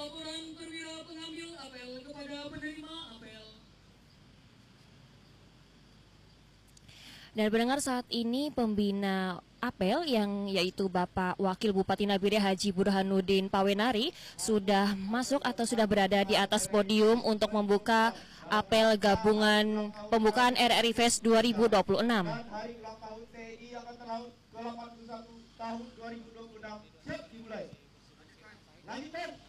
laporan perwira pengambil apel kepada penerima apel. Dan pendengar, saat ini pembina apel yang yaitu Bapak Wakil Bupati Nabire Haji Burhanuddin Pawenari sudah masuk atau sudah berada di atas podium untuk membuka apel gabungan pembukaan RRI Fest 2026. Hari ulang tahun TNI Angkatan Laut ke-81 tahun 2026 siap dimulai. Lanjutkan.